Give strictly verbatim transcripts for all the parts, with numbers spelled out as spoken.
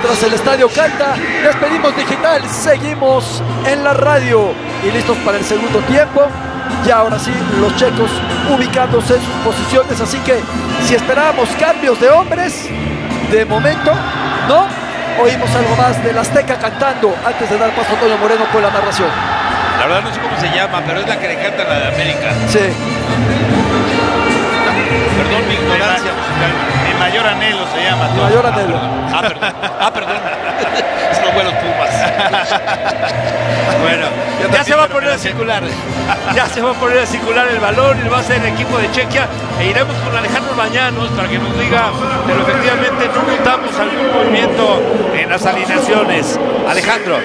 mientras el estadio canta. Despedimos digital, seguimos en la radio y listos para el segundo tiempo. Y ahora sí, los checos ubicándose en sus posiciones, así que si esperábamos cambios de hombres, de momento, no. Oímos algo más del Azteca cantando antes de dar paso a Toño Moreno con la narración. La verdad no sé cómo se llama, pero es la que le canta la de América. Sí. Perdón mi ignorancia musical. Mi mayor anhelo se llama. Mi mayor anhelo. Ah, perdón. Ah, perdón. Es los buenos Pumas. Bueno, ya se va a poner a circular. Ya se va a poner a circular el balón y va a ser el equipo de Chequia. E iremos con Alejandro Bañanos para que nos diga, pero efectivamente no notamos algún movimiento en las alineaciones. Alejandro.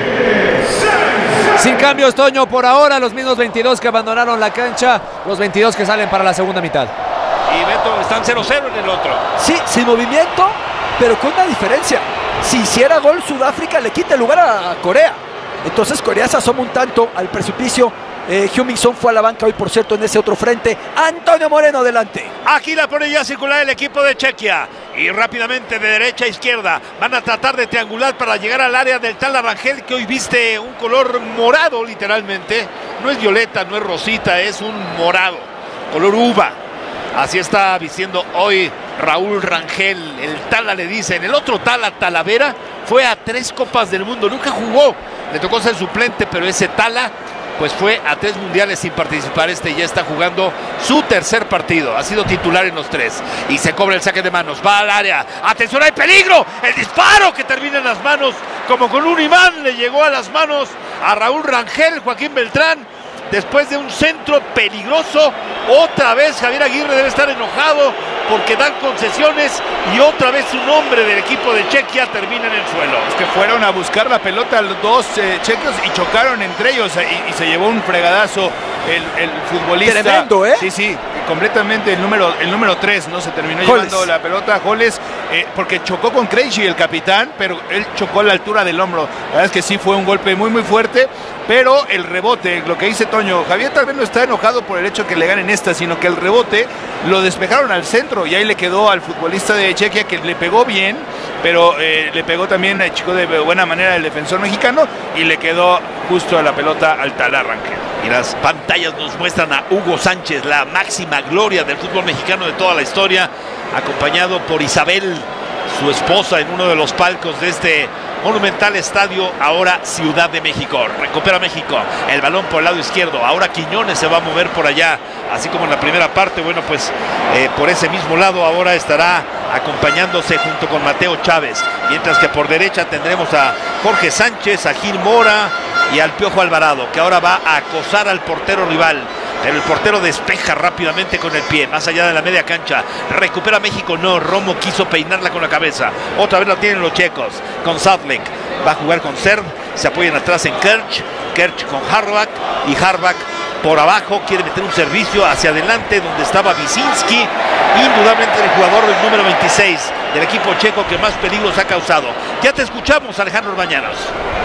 Sin cambios, Toño, por ahora los mismos veintidós que abandonaron la cancha, los veintidós que salen para la segunda mitad. Y Beto, están cero cero en el otro. Sí, sin movimiento, pero con una diferencia. Si hiciera gol Sudáfrica, le quita el lugar a Corea. Entonces Corea se asoma un tanto al precipicio. Eh, Heung-min fue a la banca hoy, por cierto, en ese otro frente. Antonio Moreno adelante. Aquí la pone ya a circular el equipo de Chequia. Y rápidamente de derecha a izquierda van a tratar de triangular para llegar al área del tal Arangel, que hoy viste un color morado literalmente. No es violeta, no es rosita, es un morado, color uva. Así está vistiendo hoy Raúl Rangel. El Tala le dicen. El otro Tala, Talavera, fue a tres Copas del Mundo. Nunca jugó. Le tocó ser suplente, pero ese Tala pues fue a tres mundiales sin participar. Este ya está jugando su tercer partido. Ha sido titular en los tres. Y se cobra el saque de manos. Va al área. ¡Atención, hay peligro! El disparo que termina en las manos. Como con un imán le llegó a las manos a Raúl Rangel. Joaquín Beltrán. Después de un centro peligroso, otra vez Javier Aguirre debe estar enojado porque dan concesiones y otra vez un hombre del equipo de Chequia termina en el suelo. Es que fueron a buscar la pelota los dos eh, chequios y chocaron entre ellos y, y se llevó un fregadazo el, el futbolista. Tremendo, ¿eh? Sí, sí, completamente el número el número tres, ¿no? Se terminó Holles. llevando la pelota Holles eh, porque chocó con Krejci, el capitán, pero él chocó a la altura del hombro. La verdad es que sí fue un golpe muy muy fuerte, pero el rebote, lo que dice Toño, Javier tal vez no está enojado por el hecho de que le ganen esta, sino que el rebote lo despejaron al centro y ahí le quedó al futbolista de Chequia, que le pegó bien, pero eh, le pegó también, chicó de buena manera el defensor mexicano y le quedó justo a la pelota al tal Arranque. Y las pantallas nos muestran a Hugo Sánchez, la máxima gloria del fútbol mexicano de toda la historia, acompañado por Isabel, su esposa, en uno de los palcos de este monumental estadio, ahora Ciudad de México. Recupera México, el balón por el lado izquierdo, ahora Quiñones se va a mover por allá, así como en la primera parte. Bueno, pues eh, por ese mismo lado ahora estará acompañándose junto con Mateo Chávez, mientras que por derecha tendremos a Jorge Sánchez, a Gil Mora y al Piojo Alvarado, que ahora va a acosar al portero rival. Pero el portero despeja rápidamente con el pie, más allá de la media cancha. Recupera México, no, Romo quiso peinarla con la cabeza. Otra vez la tienen los checos, con Sadlik. Va a jugar con Serv, se apoyan atrás en Kerch. Kerch con Harbach, y Harbach por abajo quiere meter un servicio hacia adelante donde estaba Wisinski. Indudablemente el jugador del número veintiséis del equipo checo que más peligros ha causado. Ya te escuchamos, Alejandro Bañanos.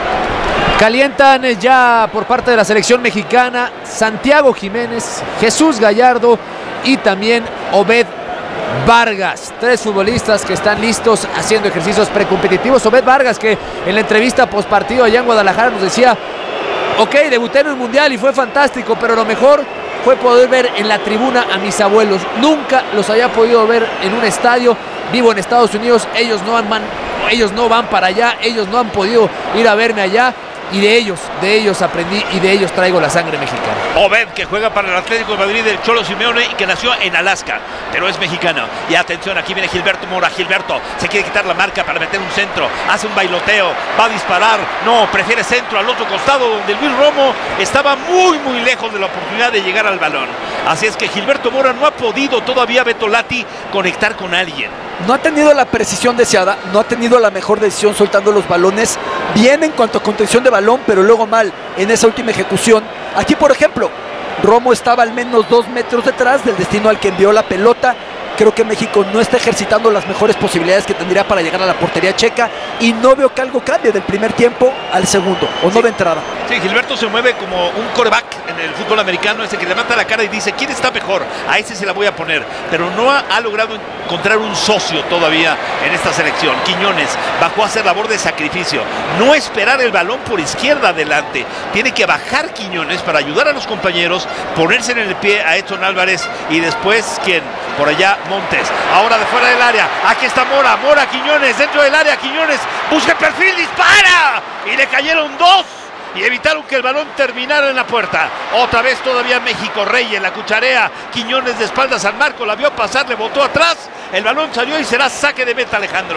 Calientan ya por parte de la selección mexicana Santiago Jiménez, Jesús Gallardo y también Obed Vargas. Tres futbolistas que están listos haciendo ejercicios precompetitivos. Obed Vargas, que en la entrevista postpartido allá en Guadalajara nos decía: ok, debuté en el Mundial y fue fantástico, pero lo mejor fue poder ver en la tribuna a mis abuelos. Nunca los había podido ver en un estadio. Vivo en Estados Unidos, ellos no van, ellos no van para allá, ellos no han podido ir a verme allá. Y de ellos, de ellos aprendí y de ellos traigo la sangre mexicana. Obed, que juega para el Atlético de Madrid del Cholo Simeone y que nació en Alaska, pero es mexicano. Y atención, aquí viene Gilberto Mora. Gilberto se quiere quitar la marca para meter un centro, hace un bailoteo, va a disparar. No, prefiere centro al otro costado, donde Luis Romo estaba muy muy lejos de la oportunidad de llegar al balón. Así es que Gilberto Mora no ha podido todavía, Beto Lati, conectar con alguien. No ha tenido la precisión deseada, no ha tenido la mejor decisión soltando los balones. Bien en cuanto a contención de balón, pero luego mal en esa última ejecución. Aquí, por ejemplo, Romo estaba al menos dos metros detrás del destino al que envió la pelota. Creo que México no está ejercitando las mejores posibilidades que tendría para llegar a la portería checa y no veo que algo cambie del primer tiempo al segundo, o sí. no de entrada. Sí, Gilberto se mueve como un quarterback en el fútbol americano, ese que levanta la cara y dice, ¿quién está mejor? A ese se la voy a poner, pero no ha, ha logrado encontrar un socio todavía en esta selección. Quiñones bajó a hacer labor de sacrificio, no esperar el balón por izquierda adelante, tiene que bajar Quiñones para ayudar a los compañeros, ponerse en el pie a Edson Álvarez y después, ¿quién? Por allá Montes, ahora de fuera del área, aquí está Mora, Mora, Quiñones, dentro del área, Quiñones, busca el perfil, dispara, y le cayeron dos, y evitaron que el balón terminara en la puerta. Otra vez todavía México, Reyes, la cucharea, Quiñones de espaldas al marco, la vio pasar, le botó atrás, el balón salió y será saque de meta, Alejandro.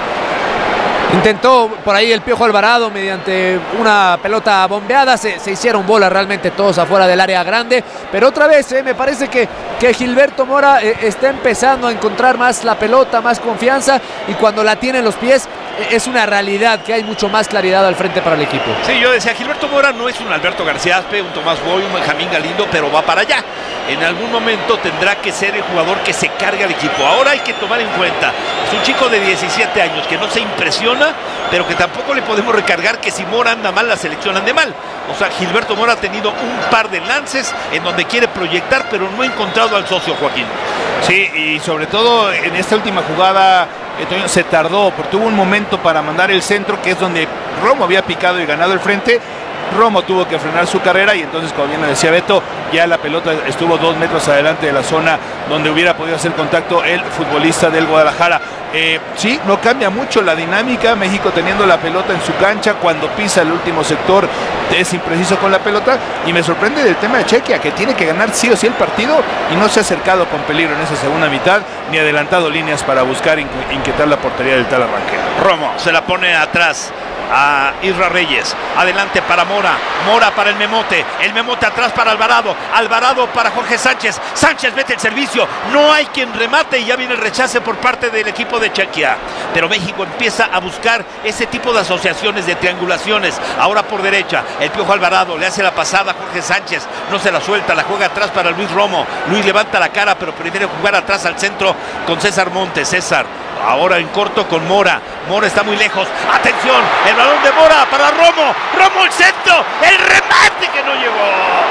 Intentó por ahí el Piojo Alvarado mediante una pelota bombeada, se, se hicieron bola realmente todos afuera del área grande, pero otra vez eh, me parece que, que Gilberto Mora eh, está empezando a encontrar más la pelota, más confianza, y cuando la tiene en los pies eh, es una realidad que hay mucho más claridad al frente para el equipo. Sí, yo decía, Gilberto Mora no es un Alberto García Aspe, un Tomás Boy, un Benjamín Galindo, pero va para allá. En algún momento tendrá que ser el jugador que se carga al equipo. Ahora hay que tomar en cuenta, es un chico de diecisiete años que no se impresiona, pero que tampoco le podemos recargar que si Mora anda mal, la selección ande mal. O sea, Gilberto Mora ha tenido un par de lances en donde quiere proyectar, pero no ha encontrado al socio, Joaquín. Sí, y sobre todo en esta última jugada eh, se tardó, porque tuvo un momento para mandar el centro, que es donde Romo había picado y ganado el frente. Romo tuvo que frenar su carrera y entonces, como bien lo decía Beto, ya la pelota estuvo dos metros adelante de la zona donde hubiera podido hacer contacto el futbolista del Guadalajara. Eh, sí, no cambia mucho la dinámica, México teniendo la pelota en su cancha, cuando pisa el último sector es impreciso con la pelota, y me sorprende del tema de Chequia, que tiene que ganar sí o sí el partido y no se ha acercado con peligro en esa segunda mitad, ni adelantado líneas para buscar inquietar la portería del tal arranque. Romo se la pone atrás a Isra Reyes, adelante para Mora, Mora para el Memote, el Memote atrás para Alvarado, Alvarado para Jorge Sánchez, Sánchez mete el servicio, no hay quien remate y ya viene el rechace por parte del equipo de Chequia, pero México empieza a buscar ese tipo de asociaciones, de triangulaciones. Ahora por derecha, el Piojo Alvarado le hace la pasada a Jorge Sánchez, no se la suelta, la juega atrás para Luis Romo, Luis levanta la cara pero prefiere jugar atrás al centro con César Montes, César ahora en corto con Mora, Mora está muy lejos, atención, el balón de Mora para Romo, Romo el centro, el remate que no llegó,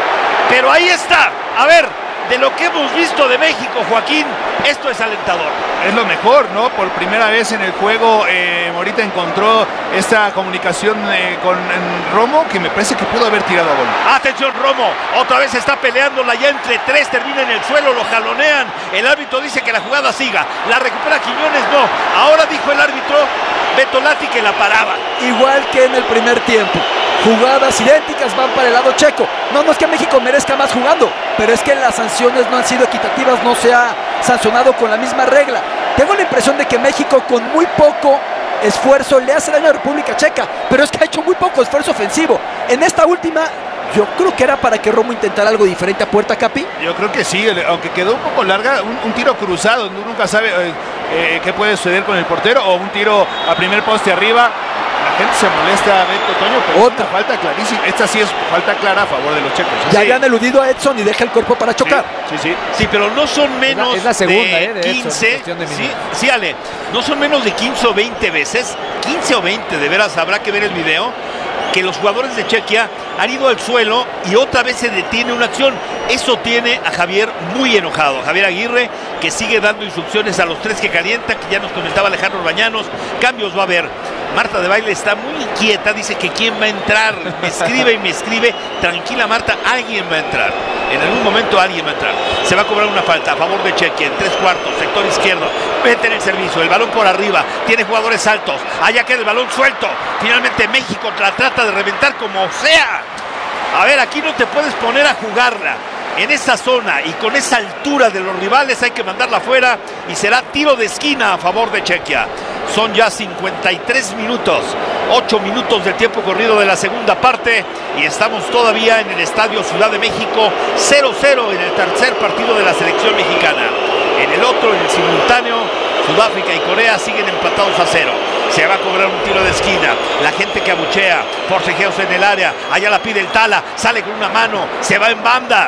pero ahí está. A ver, de lo que hemos visto de México, Joaquín, esto es alentador. Es lo mejor, ¿no? Por primera vez en el juego, eh, Morita encontró esta comunicación eh, con en Romo, que me parece que pudo haber tirado a gol. Atención, Romo, otra vez está peleándola ya entre tres, termina en el suelo, lo jalonean, el árbitro dice que la jugada siga, la recupera Quiñones, no, ahora dijo el árbitro Betolati que la paraba. Igual que en el primer tiempo, jugadas idénticas van para el lado checo. No, no es que México merezca más jugando, pero es que las sanciones no han sido equitativas, no se ha sancionado con la misma regla. Tengo la impresión de que México con muy poco esfuerzo le hace daño a la República Checa, pero es que ha hecho muy poco esfuerzo ofensivo. En esta última, yo creo que era para que Romo intentara algo diferente a puerta, Capi. Yo creo que sí, aunque quedó un poco larga, un, un tiro cruzado, uno nunca sabe eh, eh, qué puede suceder con el portero, o un tiro a primer poste arriba. La gente se molesta, Beto, Toño, pero otra falta clarísima. Esta sí es falta clara a favor de los checos. ¿Sí? Ya habían eludido a Edson y deja el cuerpo para chocar. Sí, sí, sí. Sí, pero no son menos es la, es la segunda, de, eh, de quince. Edson, de sí, sí, Ale, no son menos de quince o veinte veces. quince o veinte, de veras, habrá que ver el video, que los jugadores de Chequia han ido al suelo y otra vez se detiene una acción. Eso tiene a Javier muy enojado. Javier Aguirre, que sigue dando instrucciones a los tres que calienta, que ya nos comentaba Alejandro Bañanos. Cambios va a haber. Marta de Baile está muy inquieta, dice que quién va a entrar. Me escribe y me escribe. Tranquila, Marta, alguien va a entrar. En algún momento alguien va a entrar. Se va a cobrar una falta a favor de Chequia en tres cuartos, sector izquierdo. Mete en el servicio, el balón por arriba. Tiene jugadores altos. Allá queda el balón suelto. Finalmente México la trata de reventar como sea. A ver, aquí no te puedes poner a jugarla. En esa zona y con esa altura de los rivales hay que mandarla afuera y será tiro de esquina a favor de Chequia. Son ya cincuenta y tres minutos, ocho minutos del tiempo corrido de la segunda parte y estamos todavía en el Estadio Ciudad de México, cero cero en el tercer partido de la selección mexicana. En el otro, en el simultáneo, Sudáfrica y Corea siguen empatados a cero. Se va a cobrar un tiro de esquina. La gente que abuchea, forcejeos en el área. Allá la pide el Tala, sale con una mano, se va en banda.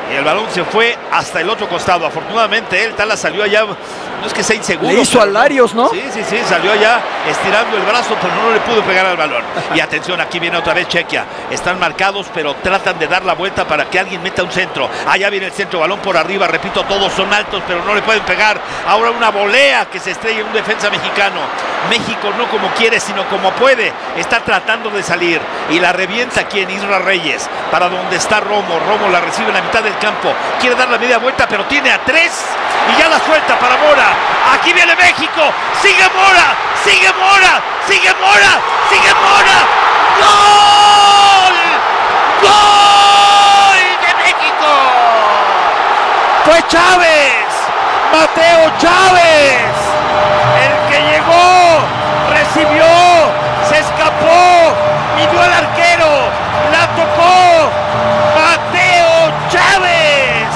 y el balón se fue hasta el otro costado. Afortunadamente el Tala salió allá, no es que sea inseguro. Le hizo a Larios, ¿no? Sí, sí, sí, salió allá estirando el brazo, pero no le pudo pegar al balón. Y atención, aquí viene otra vez Chequia. Están marcados, pero tratan de dar la vuelta para que alguien meta un centro. Allá viene el centro, balón por arriba, repito, todos son altos, pero no le pueden pegar. Ahora una volea que se estrella en un defensa mexicano. México no como quiere, sino como puede. Está tratando de salir y la revienta aquí en Isra Reyes, para donde está Romo. Romo la recibe en la mitad del campo. Quiere dar la media vuelta, pero tiene a tres y ya la suelta para Mora. Aquí viene México. Sigue Mora, sigue Mora, sigue Mora, sigue Mora. ¡Gol! ¡Gol de México! Fue Chávez, Mateo Chávez, el que llegó, recibió, se escapó, midió al arquero, la tocó. Mateo Chávez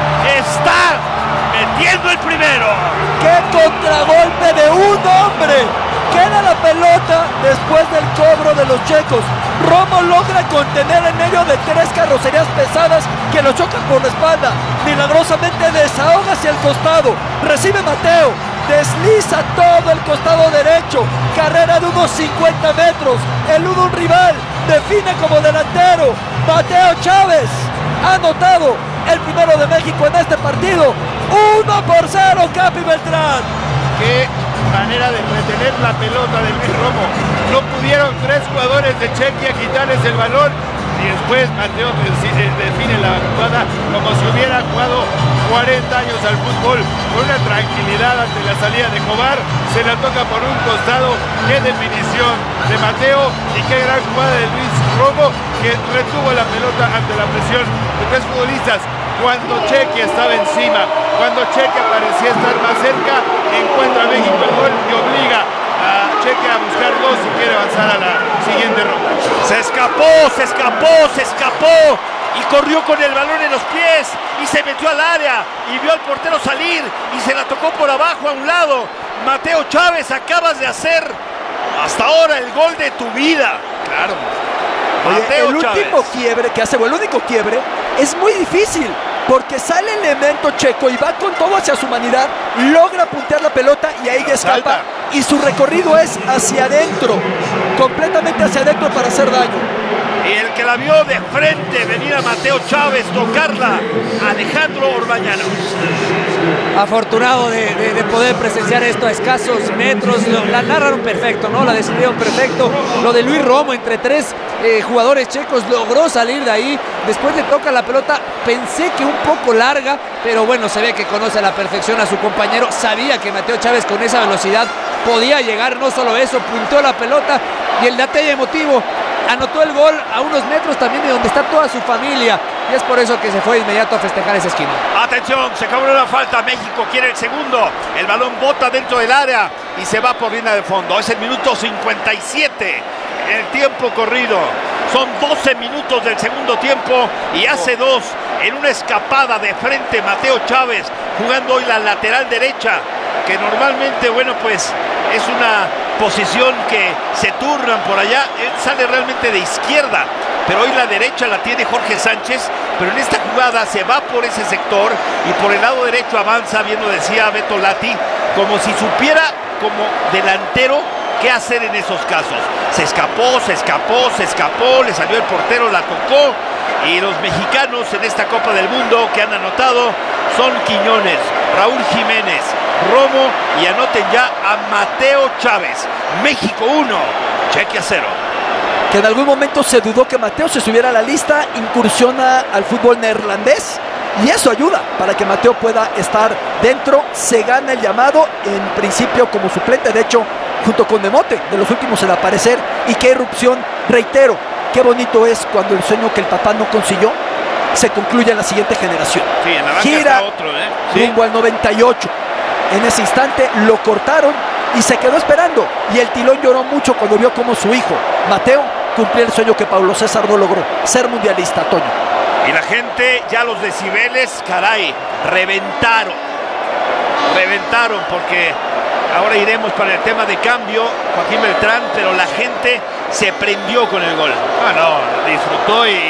está metiendo el primero. ¡Qué contragolpe de un hombre! Queda la pelota después del cobro de los checos. Romo logra contener en medio de tres carrocerías pesadas que lo chocan por la espalda. Milagrosamente desahoga hacia el costado. Recibe Mateo. Desliza todo el costado derecho. Carrera de unos cincuenta metros. Elude un rival. Define como delantero. Mateo Chávez ha anotado el primero de México en este partido. uno por cero, Capi Beltrán. Qué manera de retener la pelota de Luis Romo. No pudieron tres jugadores de Chequia quitarles el balón y después Mateo define la jugada como si hubiera jugado cuarenta años al fútbol, con una tranquilidad ante la salida de Cobar. Se la toca por un costado. Qué definición de Mateo y qué gran jugada de Luis Romo, que retuvo la pelota ante la presión de tres futbolistas. Cuando Chequia estaba encima, cuando Chequia parecía estar más cerca, encuentra a México el gol y obliga a Chequia a buscar dos si quiere avanzar a la siguiente ronda. Se escapó, se escapó, se escapó y corrió con el balón en los pies y se metió al área y vio al portero salir y se la tocó por abajo a un lado. Mateo Chávez, acabas de hacer hasta ahora el gol de tu vida. Claro. Oye, Mateo el Chávez. último quiebre que hace, o el único quiebre, es muy difícil, porque sale el elemento checo y va con todo hacia su humanidad, logra puntear la pelota y ahí ya escapa. Salta. Y su recorrido es hacia adentro, completamente hacia adentro para hacer daño. Y el que la vio de frente venir a Mateo Chávez, tocarla, Alejandro Orbañanos. Afortunado de, de, de poder presenciar esto a escasos metros. Lo, la narraron perfecto, ¿no? La describieron perfecto. Lo de Luis Romo entre tres eh, jugadores checos logró salir de ahí. Después le toca la pelota, pensé que un poco larga, pero bueno, se ve que conoce a la perfección a su compañero. Sabía que Mateo Chávez con esa velocidad podía llegar, no solo eso, punteó la pelota y el detalle emotivo. Anotó el gol a unos metros también de donde está toda su familia. Y es por eso que se fue inmediato a festejar esa esquina. Atención, se cobró la falta. México quiere el segundo. El balón bota dentro del área y se va por línea de fondo. Es el minuto cincuenta y siete. El tiempo corrido. Son doce minutos del segundo tiempo y hace dos en una escapada de frente Mateo Chávez, jugando hoy la lateral derecha, que normalmente, bueno, pues es una posición que se turnan por allá. Él sale realmente de izquierda, pero hoy la derecha la tiene Jorge Sánchez, pero en esta jugada se va por ese sector y por el lado derecho avanza, bien lo decía Beto Lati, como si supiera como delantero qué hacer en esos casos. Se escapó, se escapó, se escapó, le salió el portero, la tocó, y los mexicanos en esta Copa del Mundo que han anotado son Quiñones, Raúl Jiménez, Romo, y anoten ya a Mateo Chávez. México uno, Chequia cero. Que en algún momento se dudó que Mateo se subiera a la lista, incursiona al fútbol neerlandés y eso ayuda para que Mateo pueda estar dentro. Se gana el llamado en principio como suplente, de hecho junto con Demote, de los últimos en aparecer. Y qué irrupción, reitero, qué bonito es cuando el sueño que el papá no consiguió se concluye en la siguiente generación. Sí, en la banca Gira está otro, ¿eh? Sí. rumbo al noventa y ocho. En ese instante lo cortaron y se quedó esperando. Y el Tilón lloró mucho cuando vio cómo su hijo, Mateo, cumplía el sueño que Pablo César no logró, ser mundialista, Toño. Y la gente, ya los decibeles, caray, reventaron. Reventaron porque ahora iremos para el tema de cambio, Joaquín Beltrán, pero la gente se prendió con el gol. Ah, no, disfrutó y, y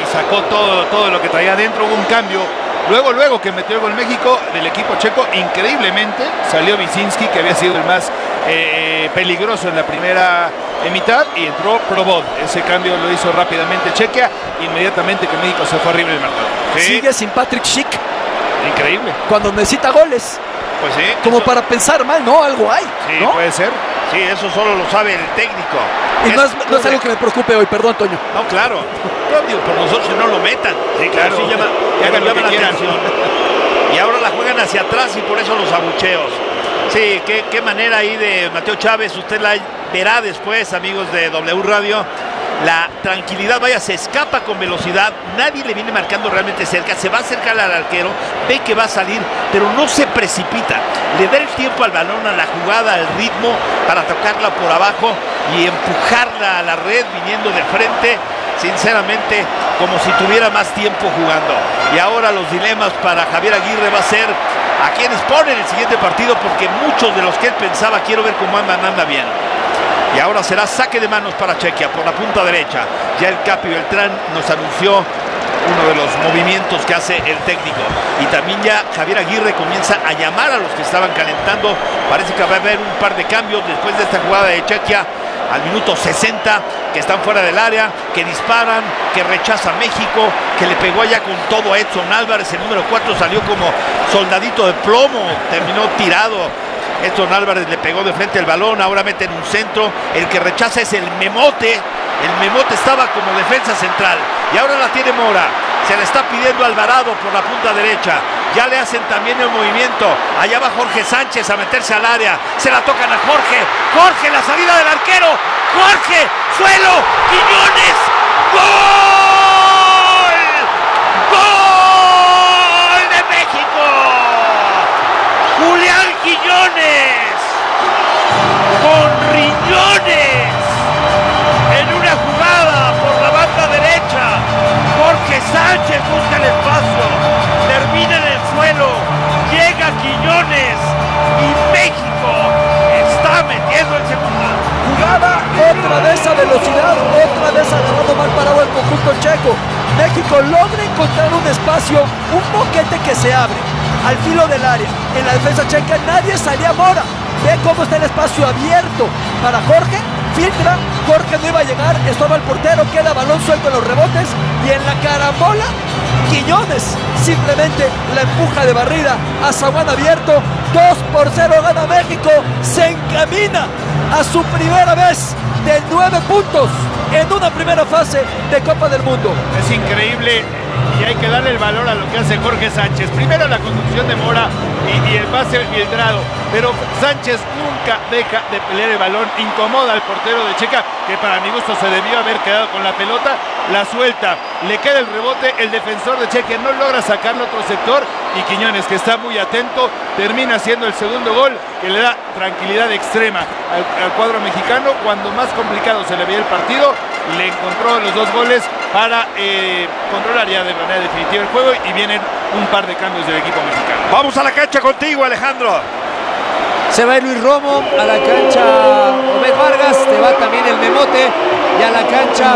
sacó todo, todo lo que traía adentro, hubo un cambio. Luego, luego que metió el gol México del equipo checo, increíblemente salió Vizinski, que había sido el más eh, peligroso en la primera eh, mitad, y entró Probod. Ese cambio lo hizo rápidamente Chequia, inmediatamente que México se fue arriba del marcador. Sí. Sigue sin Patrick Schick. Increíble. Cuando necesita goles. Pues sí. Como eso... para pensar mal, ¿no? Algo hay. Sí, ¿no? puede ser. Sí, eso solo lo sabe el técnico. Y no es, no es algo que me preocupe hoy, perdón, Toño. No, claro. No, digo, por nosotros que no lo metan. Sí, claro. Sí llama, que hagan llama lo que la quieran. atención. Y ahora la juegan hacia atrás y por eso los abucheos. Sí, qué, qué manera ahí de Mateo Chávez. Usted la verá después, amigos de W Radio. La tranquilidad, vaya, se escapa con velocidad, nadie le viene marcando realmente cerca, se va a acercar al arquero, ve que va a salir, pero no se precipita, le da el tiempo al balón, a la jugada, al ritmo, para tocarla por abajo y empujarla a la red viniendo de frente, sinceramente, como si tuviera más tiempo jugando. Y ahora los dilemas para Javier Aguirre va a ser a quienes ponen el siguiente partido, porque muchos de los que él pensaba, quiero ver cómo andan, anda bien. Y ahora será saque de manos para Chequia por la punta derecha. Ya el Capi Beltrán nos anunció uno de los movimientos que hace el técnico. Y también ya Javier Aguirre comienza a llamar a los que estaban calentando. Parece que va a haber un par de cambios después de esta jugada de Chequia al minuto sesenta, que están fuera del área, que disparan, que rechaza México, que le pegó allá con todo a Edson Álvarez. El número cuatro salió como soldadito de plomo, terminó tirado. Edson Álvarez le pegó de frente el balón, ahora mete en un centro, el que rechaza es el Memote, el Memote estaba como defensa central, y ahora la tiene Mora, se le está pidiendo Alvarado por la punta derecha, ya le hacen también el movimiento, allá va Jorge Sánchez a meterse al área, se la tocan a Jorge, Jorge, la salida del arquero, Jorge, suelo, Quiñones, ¡gol! ¡Gol de México! Julián Quiñones con riñones en una jugada por la banda derecha. Jorge Sánchez busca el espacio, termina en el suelo, llega Quiñones y México está metiendo el segundo. Jugada, otra de esa velocidad, otra vez agarrado mal parado el conjunto checo. México logra encontrar un espacio, un boquete que se abre al filo del área. En la defensa checa nadie salía a Mora. Ve cómo está el espacio abierto para Jorge. Filtra, Jorge no iba a llegar, estorba el portero, queda balón suelto en los rebotes. Y en la carambola, Quiñones simplemente la empuja de barrida a zaguán abierto. dos por cero gana México. Se encamina a su primera vez de nueve puntos en una primera fase de Copa del Mundo. Es increíble. Y hay que darle el valor a lo que hace Jorge Sánchez. Primero la conducción de Mora y, y el pase filtrado. Pero Sánchez nunca deja de pelear el balón. Incomoda al portero de Checa, que para mi gusto se debió haber quedado con la pelota. La suelta, le queda el rebote. El defensor de Checa no logra sacarlo a otro sector. Y Quiñones, que está muy atento, termina haciendo el segundo gol, que le da tranquilidad extrema al, al cuadro mexicano. Cuando más complicado se le veía el partido, le encontró los dos goles para eh, controlar ya de manera definitiva el juego, y vienen un par de cambios del equipo mexicano. Vamos a la cancha contigo, Alejandro. Se va Luis Romo, a la cancha Obed Vargas, te va también el Memote, y a la cancha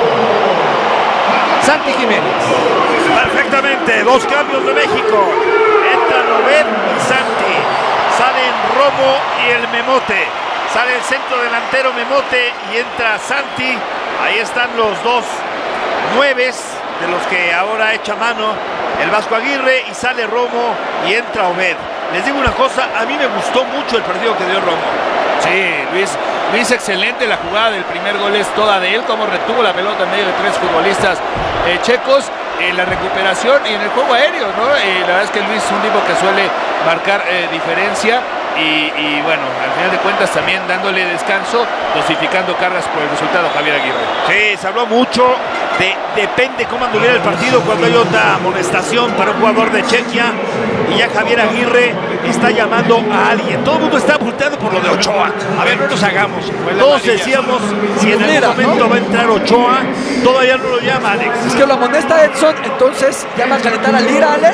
Santi Jiménez. Perfectamente, dos cambios de México. Entran Obed y Santi. Salen Romo y el Memote. Sale el centro delantero Memote y entra Santi. Ahí están los dos nueves de los que ahora echa mano el Vasco Aguirre, y sale Romo y entra Obed. Les digo una cosa, a mí me gustó mucho el partido que dio Romo. Sí, Luis, Luis, excelente la jugada del primer gol, es toda de él, como retuvo la pelota en medio de tres futbolistas eh, checos, en la recuperación y en el juego aéreo, ¿no? Eh, la verdad es que Luis es un tipo que suele marcar eh, diferencia. Y, y bueno, al final de cuentas también dándole descanso, dosificando cargas por el resultado Javier Aguirre. Sí, se habló mucho de depende cómo anduviera el partido cuando hay otra amonestación para un jugador de Chequia, y ya Javier Aguirre está llamando a alguien. Todo el mundo está volteando por lo de Ochoa. A ver, no nos hagamos. Todos decíamos, si en algún momento va a entrar Ochoa, todavía no lo llama Alex. Es que lo amonesta Edson, entonces llama a calentar a Lira, Ale.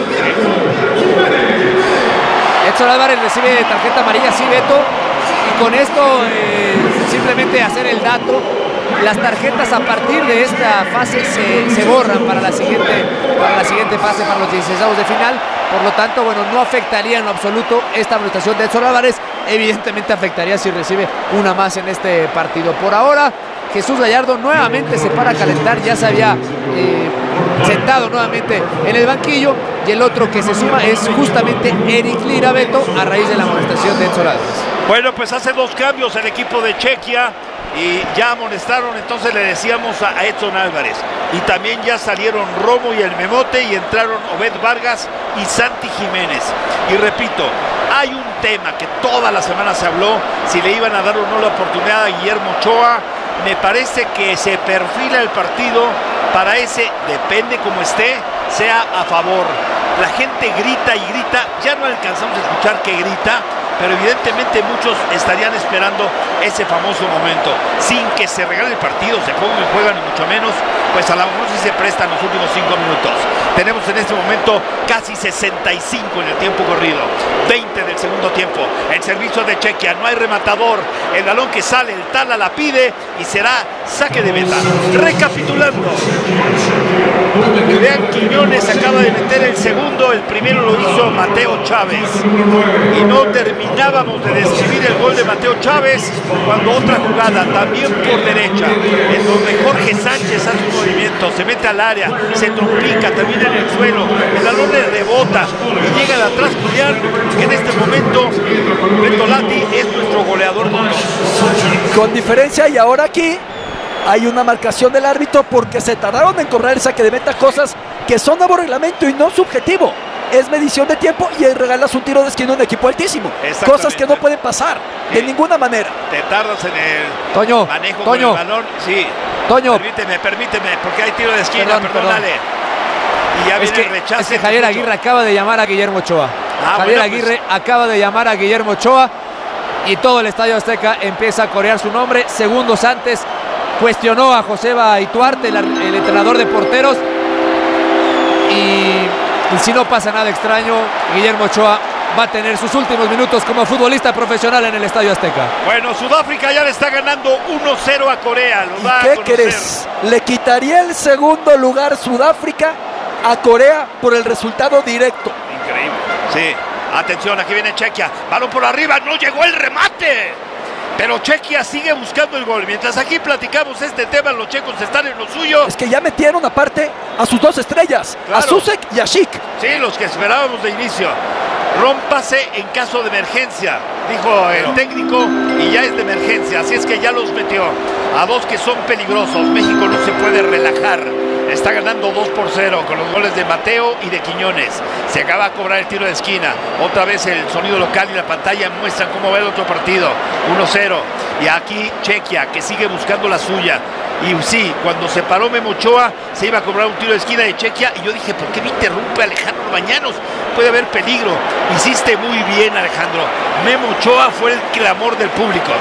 Edson Álvarez recibe tarjeta amarilla, sí, Beto, y con esto eh, simplemente hacer el dato, las tarjetas a partir de esta fase se, se borran para la siguiente, para la siguiente fase, para los dieciseisavos de final. Por lo tanto, bueno, no afectaría en lo absoluto esta anotación de Edson Álvarez. Evidentemente afectaría si recibe una más en este partido. Por ahora, Jesús Gallardo nuevamente se para a calentar, ya se había eh, sentado nuevamente en el banquillo, y el otro que se suma es justamente Eric Lira, Beto, a raíz de la amonestación de Edson Álvarez. Bueno, pues hace dos cambios el equipo de Chequia y ya amonestaron, entonces le decíamos a Edson Álvarez, y también ya salieron Romo y el Memote y entraron Obed Vargas y Santi Jiménez. Y repito, hay un tema que toda la semana se habló, si le iban a dar o no la oportunidad a Guillermo Ochoa. Me parece que se perfila el partido para ese, depende como esté, sea a favor. La gente grita y grita, ya no alcanzamos a escuchar que grita, pero evidentemente muchos estarían esperando ese famoso momento, sin que se regale el partido, se pongan y juegan, y mucho menos, pues a lo mejor sí se prestan los últimos cinco minutos. Tenemos en este momento casi sesenta y cinco en el tiempo corrido, veinte del segundo tiempo, el servicio de Chequia, no hay rematador, el balón que sale, el Tala la pide y será saque de meta. Recapitulando, Julián Quiñones acaba de meter el segundo, el primero lo hizo Mateo Chávez, y no terminábamos de describir el gol de Mateo Chávez cuando otra jugada también por derecha, en donde Jorge Sánchez hace un movimiento, se mete al área, se trompica, termina en el suelo, el balón le rebota y llega de atrás Julián, que en este momento Beto Lati es nuestro goleador de dos. Con diferencia, y ahora aquí hay una marcación del árbitro porque se tardaron en cobrar el saque de meta, cosas que son nuevo reglamento y no subjetivo. Es medición de tiempo y ahí regalas un tiro de esquina a un equipo altísimo. Cosas que no pueden pasar de ninguna manera. Te tardas en el Toño, manejo Toño, con el balón. Sí. Toño. Permíteme, permíteme, porque hay tiro de esquina, Perdón, perdón, perdón. dale. Y ya Es viene que, el rechazo. es que Javier Aguirre acaba de llamar a Guillermo Ochoa. Ah, Javier bueno, pues. Aguirre acaba de llamar a Guillermo Ochoa y todo el Estadio Azteca empieza a corear su nombre. Segundos antes cuestionó a Joseba Ituarte, el, el entrenador de porteros, y, y si no pasa nada extraño, Guillermo Ochoa va a tener sus últimos minutos como futbolista profesional en el Estadio Azteca. Bueno, Sudáfrica ya le está ganando uno cero a Corea. Lo da ¿Y qué a conocer. crees? Le quitaría el segundo lugar Sudáfrica a Corea por el resultado directo. Increíble. Sí. Atención, aquí viene Chequia. Balón por arriba, no llegó el remate. Pero Chequia sigue buscando el gol. Mientras aquí platicamos este tema, los checos están en lo suyo. Es que ya metieron aparte a sus dos estrellas, Claro. a Susek y a Schick. Sí, los que esperábamos de inicio. Rómpase en caso de emergencia, dijo el técnico, y ya es de emergencia, así es que ya los metió a dos que son peligrosos. México no se puede relajar, está ganando dos por cero con los goles de Mateo y de Quiñones. Se acaba de cobrar el tiro de esquina, otra vez el sonido local y la pantalla muestran cómo va el otro partido, uno cero. Y aquí Chequia, que sigue buscando la suya. Y sí, cuando se paró Memo Ochoa, se iba a cobrar un tiro de esquina de Chequia, y yo dije, ¿por qué me interrumpe Alejandro Bañanos? Puede haber peligro. Hiciste muy bien, Alejandro. Memo Ochoa fue el clamor del público.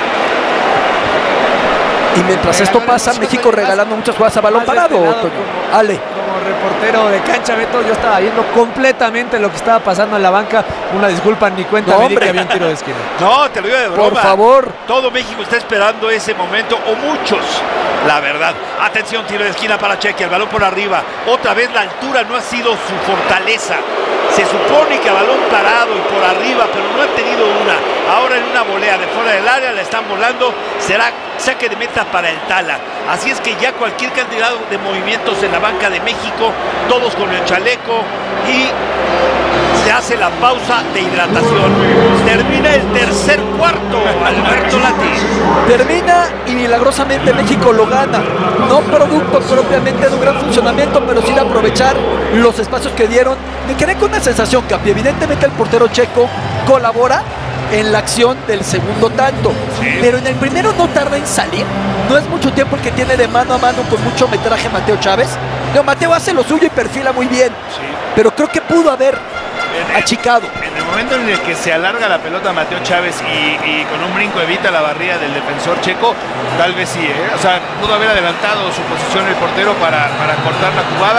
Y mientras esto pasa, México regalando muchas jugadas a balón parado, Toño. Ale. Como reportero de cancha, Beto, yo estaba viendo completamente lo que estaba pasando en la banca. Una disculpa, ni cuenta No, me di hombre. que había un tiro de esquina. No, te lo digo de broma. Por favor. Todo México está esperando ese momento, o muchos, la verdad. Atención, tiro de esquina para Chequia, el balón por arriba. Otra vez la altura no ha sido su fortaleza. Se supone que a balón parado y por arriba, pero no han tenido una. Ahora en una volea de fuera del área la están volando. Será saque de meta para el Tala. Así es que ya cualquier cantidad de movimientos en la banca de México, todos con el chaleco, y se hace la pausa de hidratación. Termina el tercer cuarto, Alberto Lati. Termina y milagrosamente México lo gana. No producto propiamente de un gran funcionamiento, pero sí de aprovechar los espacios que dieron. Me quedé con una sensación, Capi. Evidentemente el portero checo colabora en la acción del segundo tanto. Sí. Pero en el primero no tarda en salir. No es mucho tiempo el que tiene de mano a mano con mucho metraje Mateo Chávez. No, Mateo hace lo suyo y perfila muy bien. Sí. Pero creo que pudo haber En el- achicado. En el momento en el que se alarga la pelota Mateo Chávez y, y con un brinco evita la barrida del defensor checo, tal vez sí, ¿eh? O sea, pudo haber adelantado su posición el portero para, para cortar la jugada,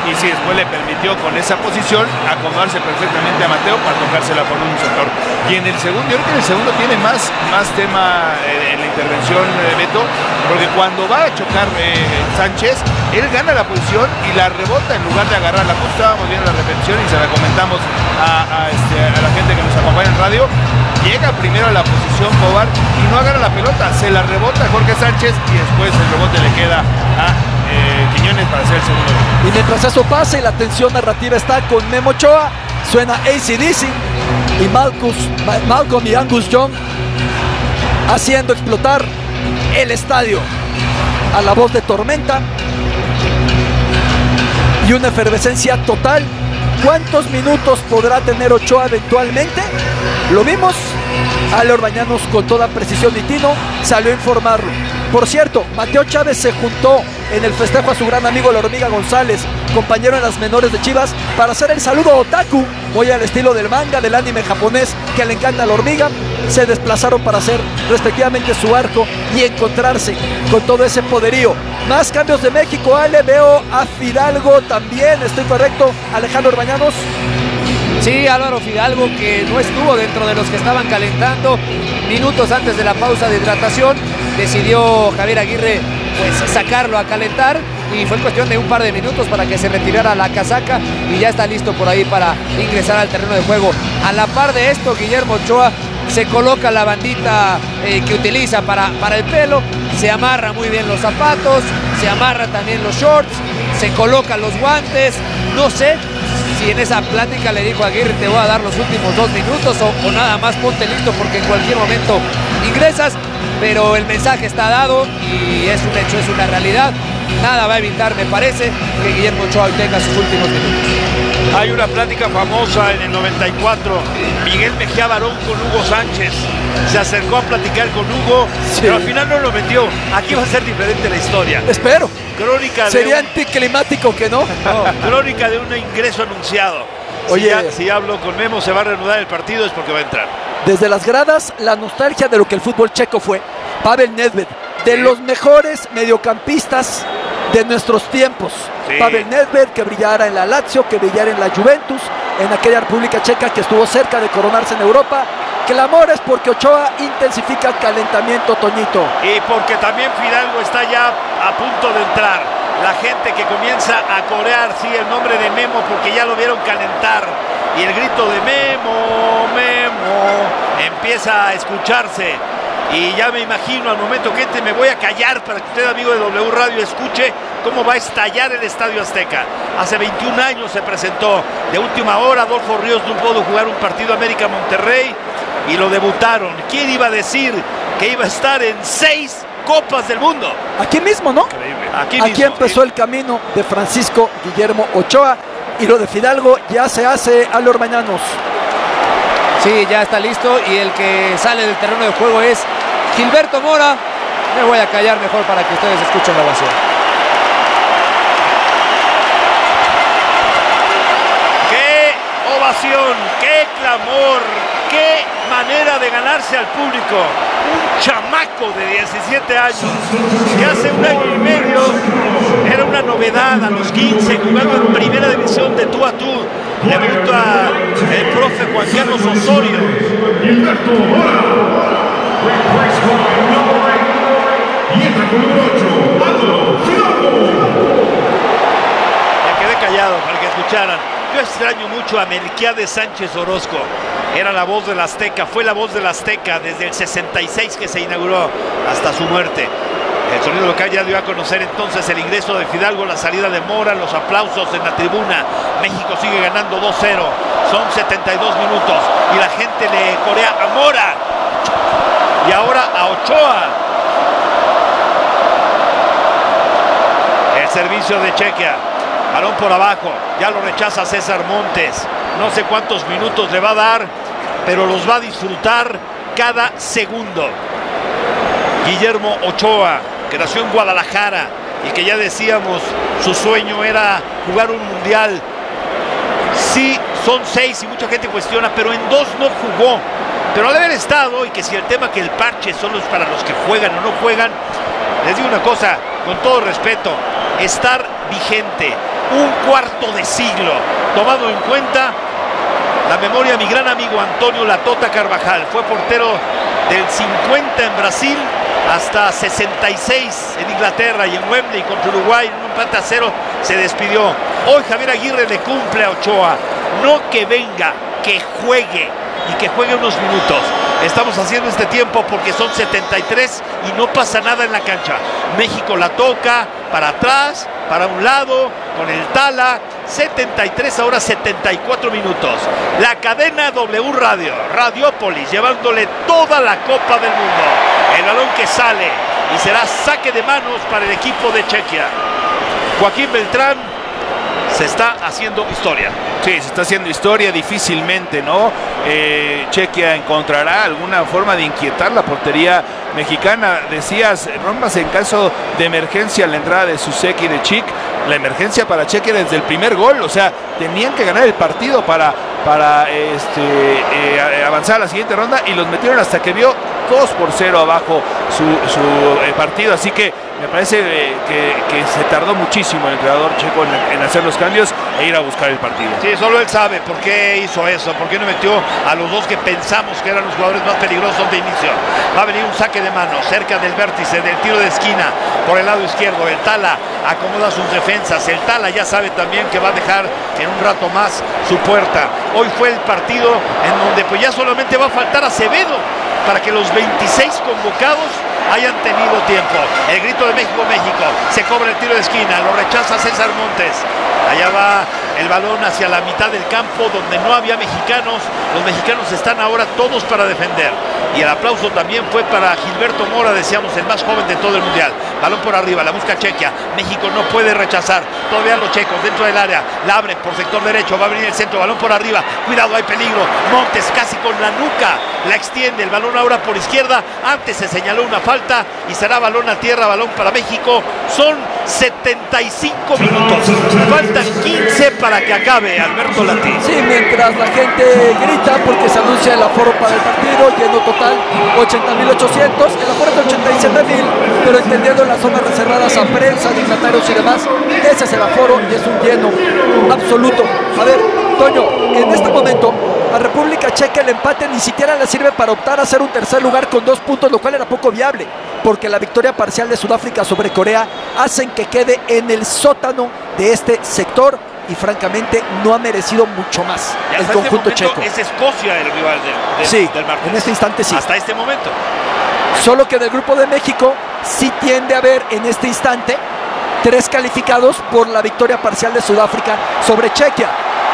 y sí, después le permitió con esa posición acomodarse perfectamente a Mateo para tocársela por un sector. Y en el segundo, yo creo que en el segundo tiene más, más tema eh, en la intervención, eh, Beto, porque cuando va a chocar eh, Sánchez, él gana la posición y la rebota en lugar de agarrarla. Justo estábamos viendo la repetición y se la comentamos a, a, este, a la gente que nos acompaña en radio. Llega primero a la posición Cobar y no agarra la pelota, se la rebota Jorge Sánchez y después el rebote le queda a eh, Quiñones para hacer el segundo. Y mientras eso pasa y la tensión narrativa está con Memo Ochoa, suena A C D C y Malcus, Malcolm y Angus Young haciendo explotar el estadio a la voz de tormenta y una efervescencia total. ¿Cuántos minutos podrá tener Ochoa eventualmente? Lo vimos. Ale Orbañanos con toda precisión y tino salió a informarlo. Por cierto, Mateo Chávez se juntó en el festejo a su gran amigo la Hormiga González, compañero en las menores de Chivas, para hacer el saludo otaku, muy al estilo del manga, del anime japonés que le encanta a la Hormiga. Se desplazaron para hacer respectivamente su arco y encontrarse con todo ese poderío. Más cambios de México, Ale, veo a Fidalgo también, ¿estoy correcto? Alejandro Orbañanos. Sí, Álvaro Fidalgo, que no estuvo dentro de los que estaban calentando minutos antes de la pausa de hidratación, decidió Javier Aguirre pues sacarlo a calentar y fue cuestión de un par de minutos para que se retirara la casaca y ya está listo por ahí para ingresar al terreno de juego. A la par de esto, Guillermo Ochoa se coloca la bandita eh, que utiliza para, para el pelo, se amarra muy bien los zapatos, se amarra también los shorts, se coloca los guantes. No sé si en esa plática le dijo a Aguirre, te voy a dar los últimos dos minutos o, o nada más ponte listo porque en cualquier momento ingresas, pero el mensaje está dado y es un hecho, es una realidad. Nada va a evitar, me parece, que Guillermo Ochoa tenga sus últimos minutos. Hay una plática famosa en el noventa y cuatro, Miguel Mejía Barón con Hugo Sánchez. Se acercó a platicar con Hugo, sí, pero al final no lo metió. Aquí va a ser diferente la historia. Espero. Crónica Sería de un... anticlimático que no. no. Crónica de un ingreso anunciado. Oye, si, ya, si hablo con Memo, se va a reanudar el partido, es porque va a entrar. Desde las gradas, la nostalgia de lo que el fútbol checo fue. Pavel Nedved, de sí. los mejores mediocampistas de nuestros tiempos. Sí. Pavel Nedved, que brillara en la Lazio, que brillara en la Juventus, en aquella República Checa que estuvo cerca de coronarse en Europa. Clamores porque Ochoa intensifica el calentamiento, Toñito. Y porque también Fidalgo está ya a punto de entrar. La gente que comienza a corear, sí, el nombre de Memo porque ya lo vieron calentar. Y el grito de Memo, Memo, empieza a escucharse. Y ya me imagino al momento que entre, me voy a callar para que usted, amigo de W Radio, escuche cómo va a estallar el Estadio Azteca. Hace veintiún años se presentó. De última hora, Adolfo Ríos no pudo jugar un partido América-Monterrey y lo debutaron. ¿Quién iba a decir que iba a estar en seis Copas del Mundo? Aquí mismo, ¿no? Aquí, Aquí mismo, empezó ¿sí? el camino de Francisco Guillermo Ochoa y lo de Fidalgo ya se hace a los Orbañanos. Sí, ya está listo y el que sale del terreno de juego es Gilberto Mora. Me voy a callar mejor para que ustedes escuchen la ovación. ¡Qué ovación! ¡Qué clamor! ¡Qué manera de ganarse al público! Un chamaco de diecisiete años que hace un año y medio era una novedad a los quince, jugando en primera división de tú a tú. Debuta el profe Juan Carlos Osorio. Me quedé callado para que escucharan. Yo extraño mucho a Melquiades Sánchez Orozco. Era la voz del Azteca, fue la voz del Azteca desde el sesenta y seis que se inauguró hasta su muerte. El sonido local ya dio a conocer entonces el ingreso de Fidalgo, la salida de Mora, los aplausos en la tribuna. México sigue ganando dos cero. Son setenta y dos minutos y la gente le corea a Mora y ahora a Ochoa. El servicio de Chequia, balón por abajo, ya lo rechaza César Montes. No sé cuántos minutos le va a dar, pero los va a disfrutar cada segundo. Guillermo Ochoa, que nació en Guadalajara y que ya decíamos su sueño era jugar un mundial. Sí, son seis y mucha gente cuestiona, pero en dos no jugó. Pero al haber estado, y que si el tema que el parche solo es para los que juegan o no juegan, les digo una cosa, con todo respeto, estar vigente un cuarto de siglo, tomando en cuenta la memoria de mi gran amigo Antonio La Tota Carvajal. Fue portero del cincuenta en Brasil hasta sesenta y seis en Inglaterra, y en Wembley contra Uruguay en un empate a cero se despidió. Hoy Javier Aguirre le cumple a Ochoa, no que venga, que juegue, y que juegue unos minutos. Estamos haciendo este tiempo porque son setenta y tres y no pasa nada en la cancha. México la toca para atrás, para un lado, con el Tala. setenta y tres, ahora setenta y cuatro minutos. La cadena W Radio, Radiópolis, llevándole toda la Copa del Mundo. El balón que sale y será saque de manos para el equipo de Chequia. Joaquín Beltrán, se está haciendo historia. Sí, se está haciendo historia difícilmente, ¿no? Eh, Chequia encontrará alguna forma de inquietar la portería mexicana. Decías, Rombas, en caso de emergencia, la entrada de Susek y de Chic, la emergencia para Chequia desde el primer gol, o sea, tenían que ganar el partido para, para este, eh, avanzar a la siguiente ronda, y los metieron hasta que vio dos por cero abajo su, su eh, partido, así que me parece eh, que, que se tardó muchísimo el entrenador checo en, en hacer los cambios e ir a buscar el partido. Sí, solo él sabe por qué hizo eso, por qué no metió a los dos que pensamos que eran los jugadores más peligrosos de inicio. Va a venir un saque de mano cerca del vértice del tiro de esquina por el lado izquierdo. El Tala acomoda sus defensas. El Tala ya sabe también que va a dejar en un rato más su puerta. Hoy fue el partido en donde pues ya solamente va a faltar Acevedo para que los veintiséis convocados hayan tenido tiempo. El grito de México, México. Se cobra el tiro de esquina, lo rechaza César Montes. Allá va el balón hacia la mitad del campo donde no había mexicanos. Los mexicanos están ahora todos para defender. Y el aplauso también fue para Gilberto Mora, decíamos, el más joven de todo el mundial. Balón por arriba, la busca Chequia. México no puede rechazar. Todavía los checos dentro del área. La abren por sector derecho. Va a venir el centro. Balón por arriba. Cuidado, hay peligro. Montes casi con la nuca la extiende. El balón ahora por izquierda. Antes se señaló una falta y será balón a tierra. Balón para México. Son setenta y cinco minutos. Faltan quince para que acabe, Alberto Latín. Sí, mientras la gente grita porque se anuncia el aforo para el partido, lleno total ochenta mil ochocientos, el aforo es de ochenta y siete mil, pero entendiendo las zonas reservadas a prensa, dignatarios y demás, ese es el aforo y es un lleno absoluto. A ver, Toño, en este momento a República Checa el empate ni siquiera le sirve para optar a hacer un tercer lugar con dos puntos, lo cual era poco viable, porque la victoria parcial de Sudáfrica sobre Corea hacen que quede en el sótano de este sector y francamente no ha merecido mucho más y el conjunto este checo. Es Escocia el rival del, del, sí, del martes. En este instante sí. Hasta este momento. Solo que del grupo de México sí tiende a haber en este instante tres calificados por la victoria parcial de Sudáfrica sobre Chequia.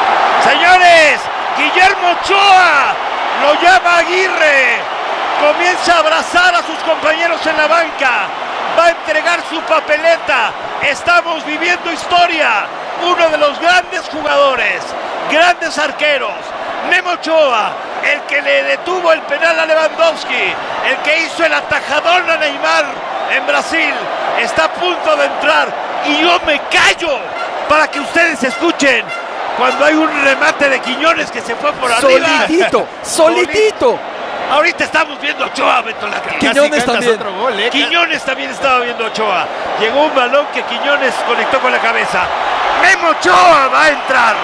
Señores, Guillermo Ochoa lo llama Aguirre. Comienza a abrazar a sus compañeros en la banca. Va a entregar su papeleta. Estamos viviendo historia. Uno de los grandes jugadores, grandes arqueros, Memo Ochoa, el que le detuvo el penal a Lewandowski, el que hizo el atajadón a Neymar en Brasil, está a punto de entrar y yo me callo para que ustedes escuchen cuando hay un remate de Quiñones que se fue por arriba. Solitito, solitito. Ahorita estamos viendo a Ochoa, Beto Lati. Quiñones también. Otro gol, ¿eh? Quiñones también estaba viendo a Ochoa. Llegó un balón que Quiñones conectó con la cabeza. Memo Ochoa va a entrar.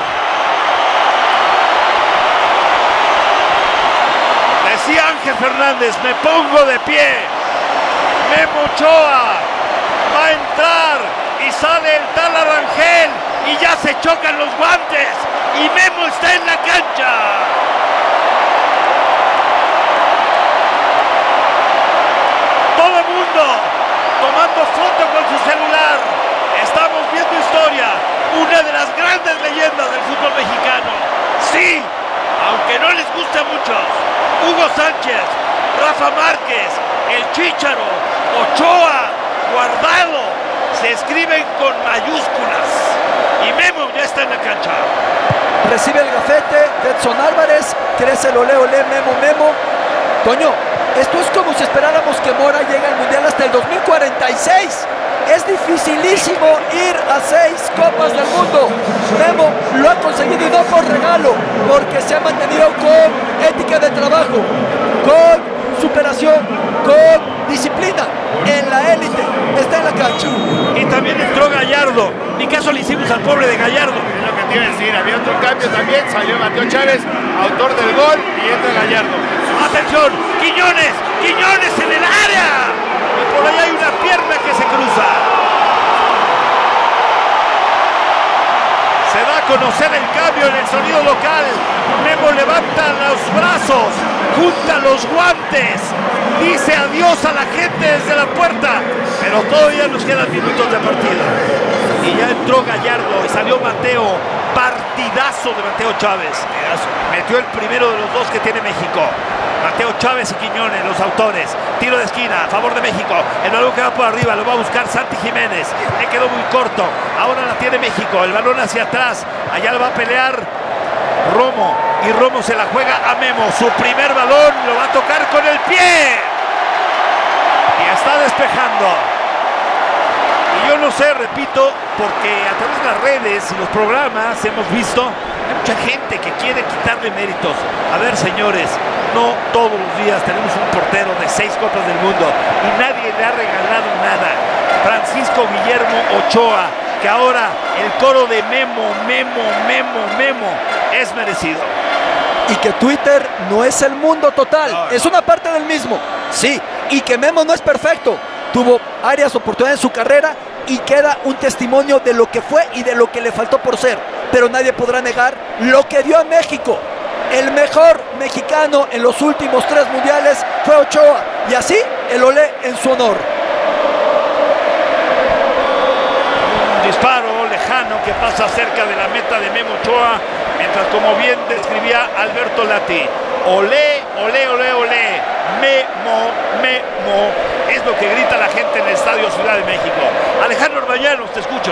Decía Ángel Fernández, me pongo de pie. Memo Ochoa va a entrar y sale el Tala Rangel y ya se chocan los guantes y Memo está en la cancha. Todo el mundo tomando foto con su celular. Estamos viendo historia. Una de las grandes leyendas del fútbol mexicano. Sí, aunque no les gusta mucho. Hugo Sánchez, Rafa Márquez, el Chícharo, Ochoa, Guardado, se escriben con mayúsculas. Y Memo ya está en la cancha. Recibe el gafete, Edson Álvarez, crece el ole ole, Memo, Memo. Toño, esto es como si esperáramos que Mora llegue al Mundial hasta el dos mil cuarenta y seis. Es dificilísimo ir a seis Copas del Mundo. Memo lo ha conseguido y no por regalo, porque se ha mantenido con ética de trabajo, con superación, con disciplina en la élite está en la cancha. Y también entró Gallardo. Ni caso le hicimos al pobre de Gallardo. Es lo que te iba a decir, había otro cambio también, salió Mateo Chávez, autor del gol, y entra Gallardo. ¡Atención! ¡Quiñones! ¡Quiñones en el área! Y por ahí hay una pierna que se cruza. Se da a conocer el cambio en el sonido local. Memo levanta los brazos, junta los guantes, dice adiós a la gente desde la puerta, pero todavía nos quedan minutos de partido. Y ya entró Gallardo y salió Mateo. Partidazo de Mateo Chávez. Metió el primero de los dos que tiene México. Mateo Chávez y Quiñones, los autores. Tiro de esquina a favor de México. El balón que va por arriba lo va a buscar Santi Jiménez. Le quedó muy corto. Ahora la tiene México. El balón hacia atrás. Allá lo va a pelear Romo. Y Romo se la juega a Memo. Su primer balón lo va a tocar con el pie. Y está despejando. Y yo no sé, repito, porque a través de las redes y los programas hemos visto hay mucha gente que quiere quitarle méritos. A ver, señores, no todos los días tenemos un portero de seis Copas del Mundo y nadie le ha regalado nada. Francisco Guillermo Ochoa, que ahora el coro de Memo, Memo, Memo, Memo es merecido. Y que Twitter no es el mundo total, no, no. Es una parte del mismo. Sí, y que Memo no es perfecto. Tuvo áreas oportunidades en su carrera y queda un testimonio de lo que fue y de lo que le faltó por ser. Pero nadie podrá negar lo que dio a México. El mejor mexicano en los últimos tres mundiales fue Ochoa. Y así el olé en su honor. Un disparo lejano que pasa cerca de la meta de Memo Ochoa. Mientras, como bien describía Alberto Lati, olé, olé, olé, olé, Memo, Memo, es lo que grita la gente en el Estadio Ciudad de México. Alejandro Orbañanos, te escucho.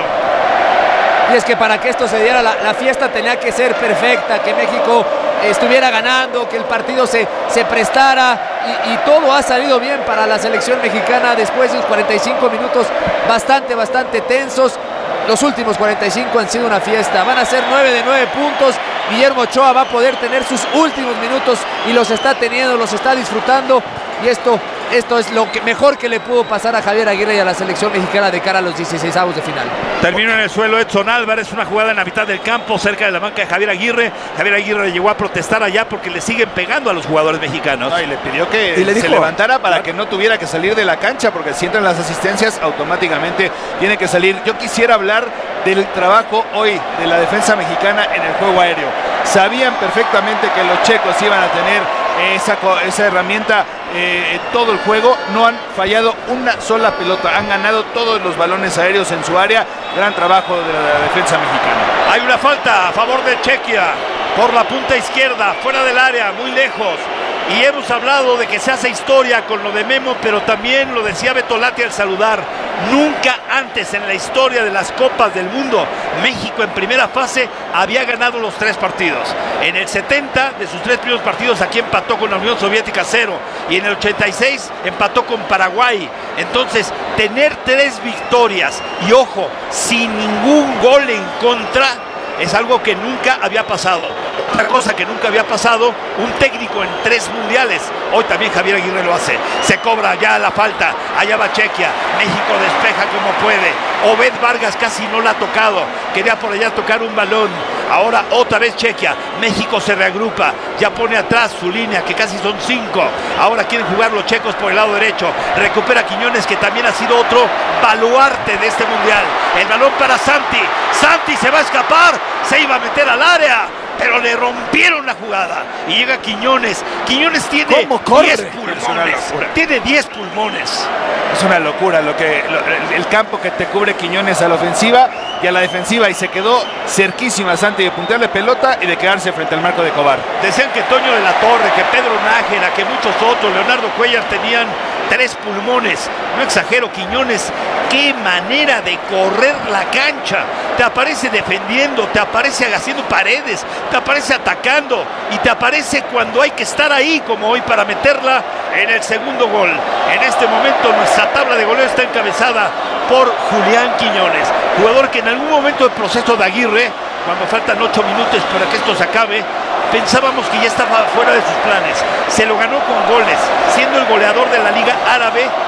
Y es que para que esto se diera, la, la fiesta tenía que ser perfecta, que México estuviera ganando, que el partido se, se prestara y, y todo ha salido bien para la selección mexicana después de unos cuarenta y cinco minutos bastante, bastante tensos. Los últimos cuarenta y cinco han sido una fiesta, van a ser nueve de nueve puntos. Guillermo Ochoa va a poder tener sus últimos minutos y los está teniendo, los está disfrutando y esto, esto es lo que mejor que le pudo pasar a Javier Aguirre y a la selección mexicana de cara a los dieciseisavos de final. Terminó en el suelo Edson Álvarez, una jugada en la mitad del campo cerca de la banca de Javier Aguirre. Javier Aguirre llegó a protestar allá porque le siguen pegando a los jugadores mexicanos. No, y le pidió que y le se dijo, levantara para que no tuviera que salir de la cancha, porque si entran las asistencias automáticamente tiene que salir. Yo quisiera hablar del trabajo hoy de la defensa mexicana en el juego aéreo. Sabían perfectamente que los checos iban a tener esa, esa herramienta eh, todo el juego. No han fallado una sola pelota, han ganado todos los balones aéreos en su área. Gran trabajo de la defensa mexicana. Hay una falta a favor de Chequia por la punta izquierda, fuera del área, muy lejos. Y hemos hablado de que se hace historia con lo de Memo, pero también lo decía Beto Lati al saludar. Nunca antes en la historia de las Copas del Mundo, México en primera fase había ganado los tres partidos. En el setenta, de sus tres primeros partidos, aquí empató con la Unión Soviética cero. Y en el ochenta y seis empató con Paraguay. Entonces, tener tres victorias y, ojo, sin ningún gol en contra, es algo que nunca había pasado. Otra cosa que nunca había pasado, un técnico en tres mundiales. Hoy también Javier Aguirre lo hace. Se cobra ya la falta. Allá va Chequia. México despeja como puede. Obed Vargas casi no la ha tocado. Quería por allá tocar un balón. Ahora otra vez Chequia. México se reagrupa. Ya pone atrás su línea, que casi son cinco. Ahora quieren jugar los checos por el lado derecho. Recupera Quiñones, que también ha sido otro baluarte de este mundial. El balón para Santi. Santi se va a escapar. Se iba a meter al área, pero le rompieron la jugada. Y llega Quiñones. Quiñones tiene diez pulmones. Tiene diez pulmones. Es una locura lo que lo, el campo que te cubre Quiñones a la ofensiva y a la defensiva. Y se quedó cerquísima Santi de puntearle pelota y de quedarse frente al marco de Cobar. Decían que Toño de la Torre, que Pedro Nájera, que muchos otros, Leonardo Cuellar, tenían tres pulmones. No exagero, Quiñones, qué manera de correr la cancha. Te aparece defendiendo, te aparece haciendo paredes, te aparece atacando y te aparece cuando hay que estar ahí, como hoy para meterla en el segundo gol. En este momento nuestra tabla de goleo está encabezada por Julián Quiñones, jugador que en algún momento del proceso de Aguirre, cuando faltan ocho minutos para que esto se acabe, pensábamos que ya estaba fuera de sus planes. Se lo ganó con goles, siendo el goleador de la Liga Árabe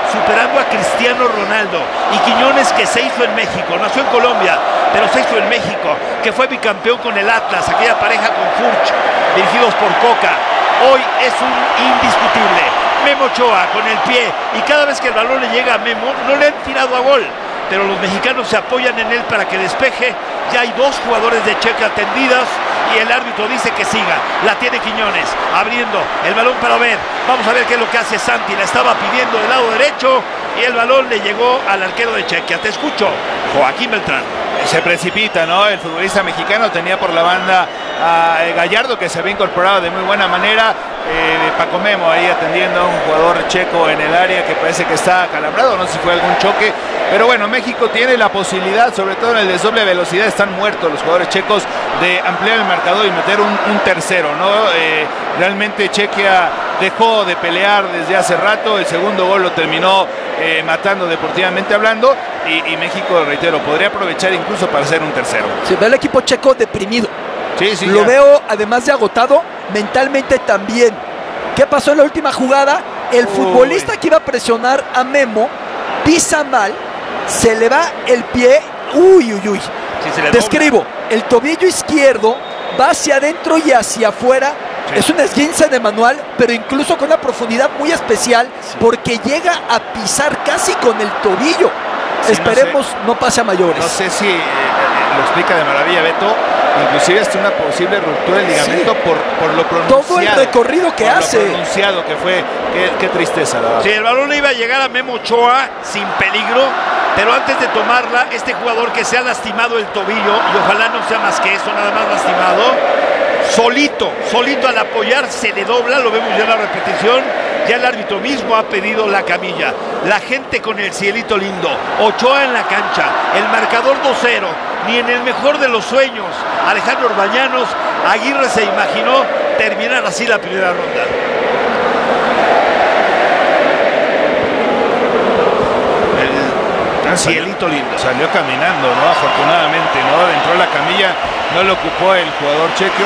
superando a Cristiano Ronaldo. Y Quiñones, que se hizo en México, nació en Colombia, pero se hizo en México, que fue bicampeón con el Atlas, aquella pareja con Furch, dirigidos por Coca. Hoy es un indiscutible. Memo Ochoa con el pie, y cada vez que el balón le llega a Memo, no le han tirado a gol, pero los mexicanos se apoyan en él para que despeje. Ya hay dos jugadores de Checa atendidas y el árbitro dice que siga. La tiene Quiñones, abriendo el balón para Obed. Vamos a ver qué es lo que hace Santi. La estaba pidiendo del lado derecho y el balón le llegó al arquero de Chequia. Te escucho, Joaquín Beltrán. Se precipita, ¿no? El futbolista mexicano tenía por la banda a Gallardo, que se había incorporado de muy buena manera. Eh, Paco Memo ahí atendiendo a un jugador checo en el área que parece que está acalambrado, no sé si fue algún choque, pero bueno, México tiene la posibilidad, sobre todo en el desdoble velocidad, están muertos los jugadores checos, de ampliar el marcador y meter un, un tercero, ¿no? Eh, realmente Chequia dejó de pelear desde hace rato, el segundo gol lo terminó eh, matando deportivamente hablando, y, y México, reitero, podría aprovechar incluso para hacer un tercero. Se ve el equipo checo deprimido. Sí, sí, lo ya. veo, además de agotado, mentalmente también. ¿Qué pasó en la última jugada? El Uy. futbolista que iba a presionar a Memo pisa mal, se le va el pie. Uy, uy, uy. Sí, se le Describo, el tobillo izquierdo va hacia adentro y hacia afuera. Sí. Es un esguince de manual, pero incluso con una profundidad muy especial, sí, porque llega a pisar casi con el tobillo. Sí, Esperemos no, sé, no pase a mayores. No sé si eh, lo explica de maravilla Beto. Inclusive hasta una posible ruptura del ligamento, sí, por, por lo pronunciado. Todo el recorrido que por hace. Lo pronunciado que fue. Qué, qué tristeza, la verdad. Sí, el balón le iba a llegar a Memo Ochoa sin peligro, pero antes de tomarla, este jugador que se ha lastimado el tobillo, y ojalá no sea más que eso, nada más lastimado, solito, solito al apoyar se le dobla, lo vemos ya en la repetición. Ya el árbitro mismo ha pedido la camilla. La gente con el cielito lindo. Ochoa en la cancha. El marcador dos cero. Ni en el mejor de los sueños, Alejandro Orbañanos, Aguirre se imaginó terminar así la primera ronda. El cielito lindo. Salió caminando, ¿no? Afortunadamente, ¿no? Entró la camilla, no lo ocupó el jugador checo.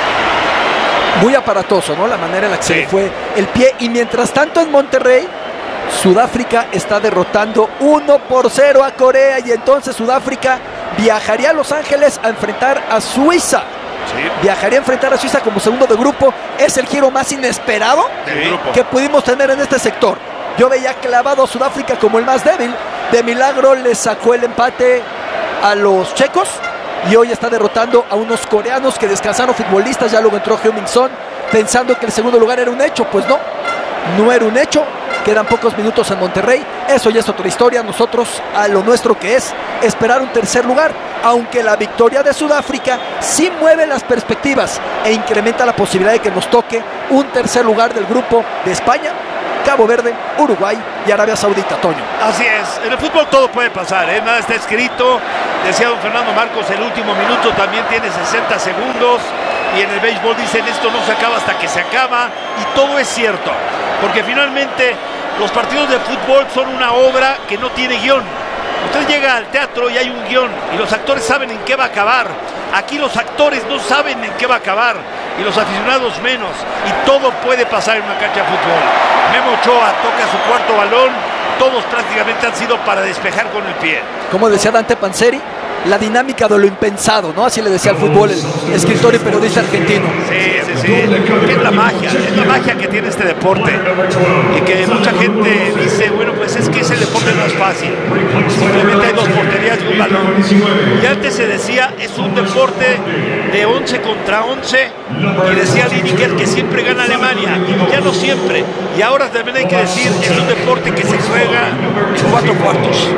Muy aparatoso, ¿no? La manera en la que, sí, se le fue el pie. Y mientras tanto en Monterrey, Sudáfrica está derrotando uno por cero a Corea. Y entonces Sudáfrica viajaría a Los Ángeles a enfrentar a Suiza. Sí. Viajaría a enfrentar a Suiza como segundo de grupo. Es el giro más inesperado, sí, que pudimos tener en este sector. Yo veía clavado a Sudáfrica como el más débil. De milagro le sacó el empate a los checos. Y hoy está derrotando a unos coreanos que descansaron futbolistas. Ya luego entró Heung-min Son pensando que el segundo lugar era un hecho. Pues no, no era un hecho. Quedan pocos minutos en Monterrey. Eso ya es otra historia. Nosotros a lo nuestro, que es esperar un tercer lugar. Aunque la victoria de Sudáfrica sí mueve las perspectivas e incrementa la posibilidad de que nos toque un tercer lugar del grupo de España, Cabo Verde, Uruguay y Arabia Saudita, Toño. Así es, en el fútbol todo puede pasar, ¿eh? Nada está escrito. Decía don Fernando Marcos, el último minuto también tiene sesenta segundos. Y en el béisbol dicen, esto no se acaba hasta que se acaba. Y todo es cierto, porque finalmente los partidos de fútbol son una obra que no tiene guión. Usted llega al teatro y hay un guión y los actores saben en qué va a acabar. Aquí los actores no saben en qué va a acabar y los aficionados menos. Y todo puede pasar en una cancha de fútbol. Memo Ochoa toca su cuarto balón. Todos prácticamente han sido para despejar con el pie. Como decía Dante Panzeri, la dinámica de lo impensado, ¿no? Así le decía al fútbol el escritor y periodista argentino. Sí, sí, sí. Es la magia, es la magia que tiene este deporte. Y que mucha gente dice, bueno, pues es que ese deporte no es fácil. Simplemente hay dos porterías y un balón. Y antes se decía, es un deporte de once contra once. Y decía Lineker que siempre gana Alemania. Ya no siempre. Y ahora también hay que decir, es un deporte que se juega en cuatro cuartos.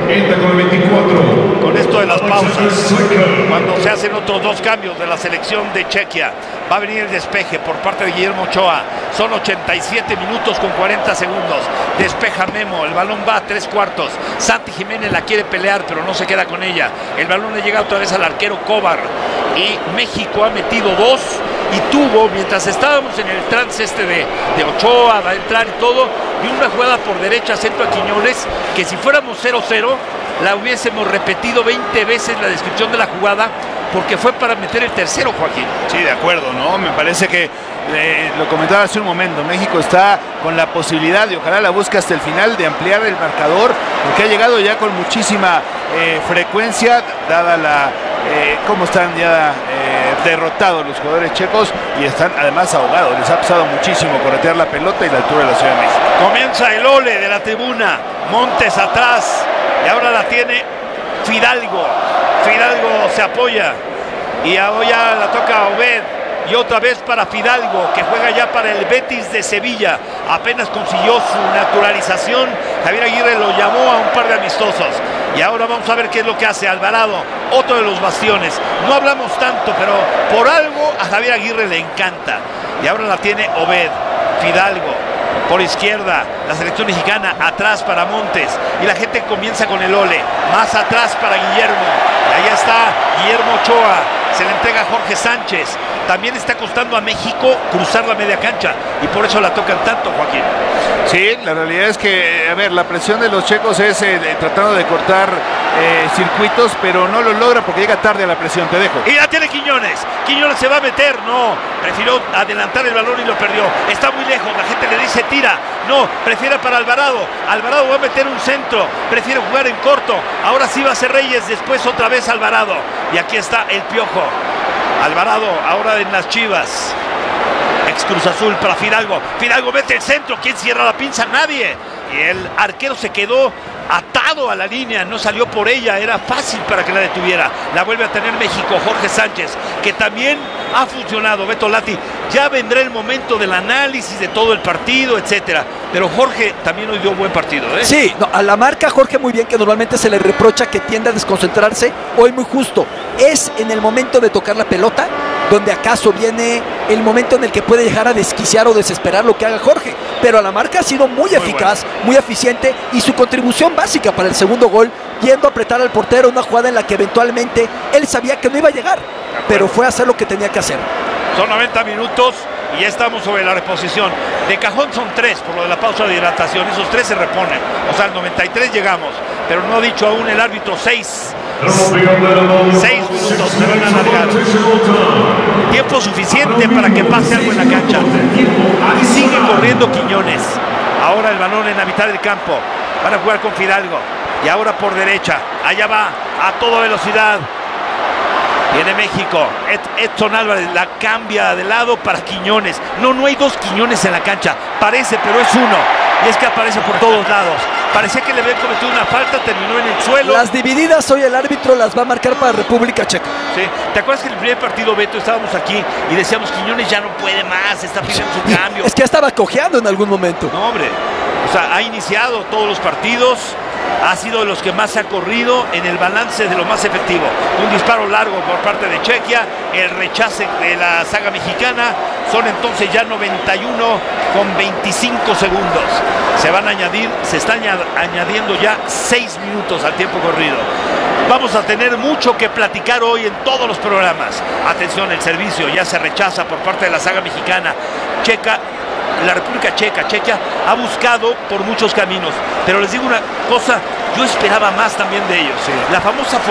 Con esto de las pausas, cuando se hacen otros dos cambios de la selección de Chequia, va a venir el despeje por parte de Guillermo Ochoa. Son ochenta y siete minutos con cuarenta segundos. Despeja Memo, el balón va a tres cuartos. Santi Jiménez la quiere pelear, pero no se queda con ella. El balón le llega otra vez al arquero Kovar. Y México ha metido dos y tuvo, mientras estábamos en el trance este de, de Ochoa, va a entrar y todo, y una jugada por derecha, centro a Quiñones, que si fuéramos cero cero, la hubiésemos repetido veinte veces la descripción de la jugada, porque fue para meter el tercero, Joaquín. Sí, de acuerdo, ¿no? Me parece que eh, lo comentaba hace un momento, México está con la posibilidad, y ojalá la busque hasta el final, de ampliar el marcador, porque ha llegado ya con muchísima eh, frecuencia, dada la eh, cómo están ya eh, derrotados los jugadores checos y están además ahogados. Les ha pasado muchísimo corretear la pelota y la altura de la Ciudad de México. Comienza el ole de la tribuna, Montes atrás y ahora la tiene Fidalgo. Fidalgo se apoya y ahora la toca Obed. Y otra vez para Fidalgo, que juega ya para el Betis de Sevilla. Apenas consiguió su naturalización. Javier Aguirre lo llamó a un par de amistosos. Y ahora vamos a ver qué es lo que hace Alvarado, otro de los bastiones. No hablamos tanto, pero por algo a Javier Aguirre le encanta. Y ahora la tiene Obed. Fidalgo por izquierda, la selección mexicana atrás para Montes. Y la gente comienza con el ole. Más atrás para Guillermo. Y ahí está Guillermo Ochoa. Se le entrega a Jorge Sánchez. También está costando a México cruzar la media cancha y por eso la tocan tanto, Joaquín. Sí, la realidad es que, a ver, la presión de los checos es eh, de, tratando de cortar eh, circuitos, pero no lo logra porque llega tarde a la presión, te dejo. Y la tiene Quiñones. Quiñones se va a meter, no. Prefirió adelantar el balón y lo perdió. Está muy lejos, la gente le dice tira. No, prefiere para Alvarado. Alvarado va a meter un centro, prefiere jugar en corto. Ahora sí va a ser Reyes, después otra vez Alvarado. Y aquí está el Piojo. Alvarado, ahora en las Chivas. Ex Cruz Azul para Fidalgo. Fidalgo mete el centro. ¿Quién cierra la pinza? Nadie. Y el arquero se quedó atado a la línea. No salió por ella. Era fácil para que la detuviera. La vuelve a tener México. Jorge Sánchez, que también ha funcionado. Beto Lati. Ya vendrá el momento del análisis de todo el partido, etcétera. Pero Jorge también hoy dio un buen partido, ¿eh? Sí, no, a la marca Jorge muy bien, que normalmente se le reprocha que tiende a desconcentrarse. Hoy muy justo. Es en el momento de tocar la pelota donde acaso viene el momento en el que puede llegar a desquiciar o desesperar lo que haga Jorge. Pero a la marca ha sido muy, muy eficaz, bueno. muy eficiente, y su contribución básica para el segundo gol, yendo a apretar al portero, una jugada en la que eventualmente él sabía que no iba a llegar, pero fue a hacer lo que tenía que hacer. Son noventa minutos y ya estamos sobre la reposición. De cajón son tres por lo de la pausa de hidratación. Esos tres se reponen. O sea, al noventa y tres llegamos. Pero no ha dicho aún el árbitro seis. Seis minutos se van a alargar. Tiempo suficiente para que pase algo en la cancha. Y sigue corriendo Quiñones. Ahora el balón en la mitad del campo. Van a jugar con Fidalgo. Y ahora por derecha. Allá va a toda velocidad. Viene México. Ed, Edson Álvarez la cambia de lado para Quiñones. No, no hay dos Quiñones en la cancha. Parece, pero es uno. Y es que aparece por todos lados. Parecía que le habían cometido una falta, terminó en el suelo. Las divididas hoy el árbitro las va a marcar para República Checa. Sí. ¿Te acuerdas que en el primer partido, Beto, estábamos aquí y decíamos Quiñones ya no puede más, está pidiendo su cambio? Es que estaba cojeando en algún momento. No, hombre. O sea, ha iniciado todos los partidos. Ha sido de los que más ha corrido en el balance de lo más efectivo. Un disparo largo por parte de Chequia, el rechace de la saga mexicana. Son entonces ya noventa y uno con veinticinco segundos. Se van a añadir, se están añadiendo ya seis minutos al tiempo corrido. Vamos a tener mucho que platicar hoy en todos los programas. Atención, el servicio ya se rechaza por parte de la saga mexicana. Checa. La República Checa, Chequia, ha buscado por muchos caminos, pero les digo una cosa, yo esperaba más también de ellos. Sí. La famosa